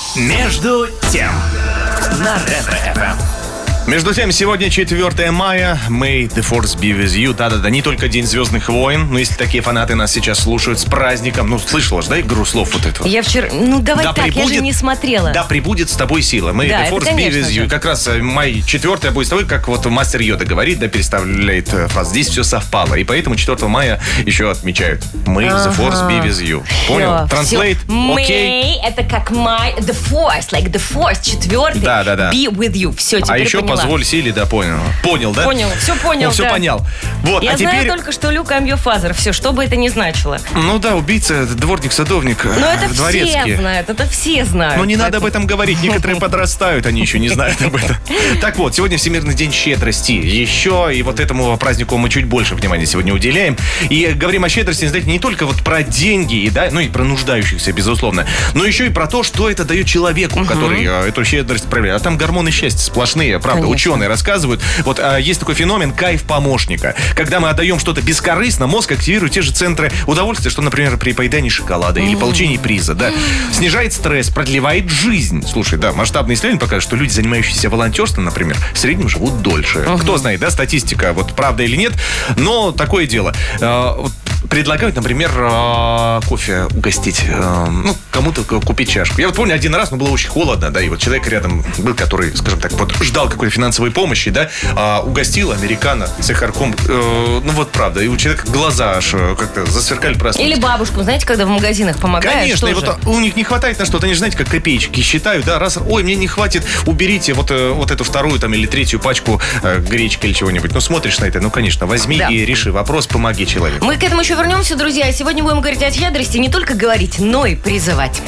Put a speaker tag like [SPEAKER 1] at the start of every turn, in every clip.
[SPEAKER 1] Между тем на Ретро-ФМ.
[SPEAKER 2] Между тем, сегодня 4 мая. May the force be with you. Да-да-да, не только День Звездных войн, но если такие фанаты нас сейчас слушают с праздником. Ну, слышала же, да, игру слов вот этого?
[SPEAKER 3] Я вчера... Ну, давай
[SPEAKER 2] Да
[SPEAKER 3] так,
[SPEAKER 2] прибудет-
[SPEAKER 3] я же не смотрела.
[SPEAKER 2] Да, прибудет с тобой сила. May
[SPEAKER 3] Да,
[SPEAKER 2] the
[SPEAKER 3] это
[SPEAKER 2] force be
[SPEAKER 3] конечно
[SPEAKER 2] with you.
[SPEAKER 3] же.
[SPEAKER 2] Как раз май 4 будет с тобой, как вот мастер Йода говорит, да, переставляет фразу. Здесь все совпало. И поэтому 4 мая еще отмечают May the force be with you. Понял? Translate? Окей.
[SPEAKER 3] May, это как the force, like the force, 4.
[SPEAKER 2] Да-да-да.
[SPEAKER 3] Be with you. Все, теперь
[SPEAKER 2] А еще
[SPEAKER 3] поняла.
[SPEAKER 2] позволь силе, да, понял. Понял, да?
[SPEAKER 3] Понял, все понял,
[SPEAKER 2] Ну, все
[SPEAKER 3] да.
[SPEAKER 2] понял. Вот,
[SPEAKER 3] Я
[SPEAKER 2] а
[SPEAKER 3] знаю
[SPEAKER 2] теперь...
[SPEAKER 3] только, что Люк I'm your father. Все, что бы это ни значило.
[SPEAKER 2] Ну да, убийца, дворник, садовник,
[SPEAKER 3] Но это
[SPEAKER 2] дворецкий.
[SPEAKER 3] все знают, это все знают.
[SPEAKER 2] Но не надо об этом говорить, некоторые подрастают, они еще не знают об этом. Так вот, сегодня Всемирный день щедрости. Еще и вот этому празднику мы чуть больше внимания сегодня уделяем. И говорим о щедрости, знаете, не только вот про деньги, и, да, ну и про нуждающихся, безусловно, но еще и про то, что это дает человеку, который эту щедрость проявляет. А там гормоны счастья сплошные, правда,
[SPEAKER 3] Конечно.
[SPEAKER 2] ученые рассказывают. Вот есть такой феномен кайф помощника. Когда мы отдаем что-то бескорыстно, мозг активирует те же центры удовольствия, что, например, при поедании шоколада или получении приза, да. Снижает стресс, продлевает жизнь. Слушай, да, масштабные исследования показывают, что люди, занимающиеся волонтерством, например, в среднем живут дольше. Кто знает, да, статистика, вот правда или нет, но такое дело. Вот предлагают, например, кофе угостить, ну, кому-то купить чашку. Я вот помню один раз, но было очень холодно, да, и вот человек рядом был, который, скажем так, вот ждал какой-то финансовой помощи, да, угостил американо с сахарком, ну вот правда, и у человека глаза аж как-то засверкали просто.
[SPEAKER 3] Или бабушкам, знаете, когда в магазинах помогают,
[SPEAKER 2] Конечно, и
[SPEAKER 3] тоже.
[SPEAKER 2] вот у них не хватает на что-то, они же, знаете, как копеечки считают, да, раз, ой, мне не хватит, уберите вот эту вторую там или третью пачку гречки или чего-нибудь. Ну, смотришь на это, ну, конечно, возьми
[SPEAKER 3] Да.
[SPEAKER 2] и реши вопрос, помоги человеку.
[SPEAKER 3] Мы к этому еще вернемся, друзья. Сегодня будем говорить о щедрости, не только говорить, но и призывать.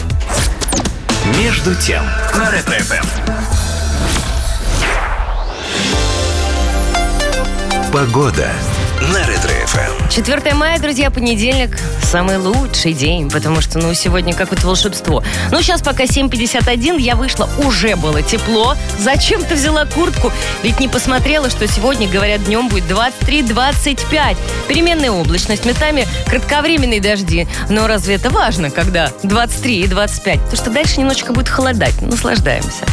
[SPEAKER 1] Между тем на Ретро-ФМ. Погода на Ретро-ФМ.
[SPEAKER 3] 4 мая, друзья, понедельник. Самый лучший день, потому что, ну, сегодня какое-то волшебство. Ну, сейчас пока 7:51, я вышла, уже было тепло. Зачем-то взяла куртку, ведь не посмотрела, что сегодня, говорят, днем будет 23-25. Переменная облачность, местами кратковременные дожди. Но разве это важно, когда 23 и 25? Потому что дальше немножечко будет холодать. Наслаждаемся.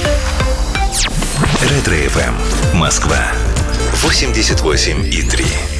[SPEAKER 1] Ретро-ФМ. Москва. 88,3.